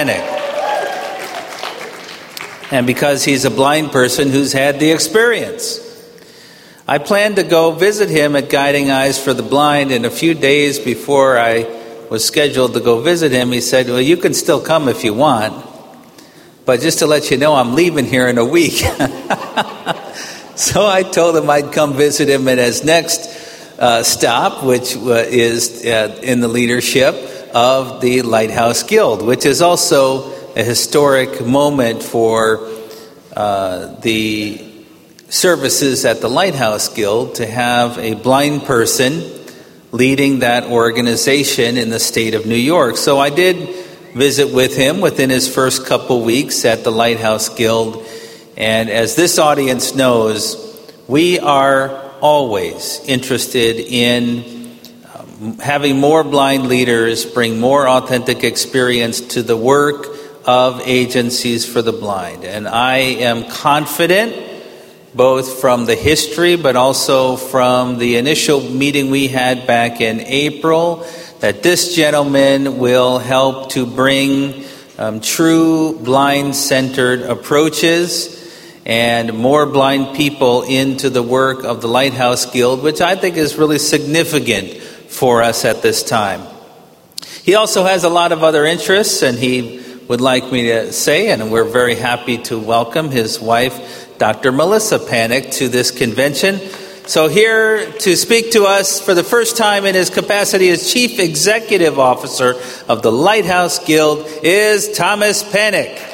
And because he's a blind person who's had the experience. I planned to go visit him at Guiding Eyes for the Blind, and a few days before I was scheduled to go visit him, he said, well, you can still come if you want, but just to let you know, I'm leaving here in a week. So I told him I'd come visit him at his next stop, which is in the leadership of the Lighthouse Guild, which is also a historic moment for the services at the Lighthouse Guild to have a blind person leading that organization in the state of New York. So I did visit with him within his first couple weeks at the Lighthouse Guild. And as this audience knows, we are always interested in having more blind leaders bring more authentic experience to the work of agencies for the blind. And I am confident, both from the history but also from the initial meeting we had back in April, that this gentleman will help to bring true blind-centered approaches and more blind people into the work of the Lighthouse Guild, which I think is really significant for us at this time. He also has a lot of other interests, and he would like me to say, and we're very happy to welcome his wife, Dr. Melissa Panik, to this convention. So here to speak to us for the first time in his capacity as Chief Executive Officer of the Lighthouse Guild is Thomas Panik.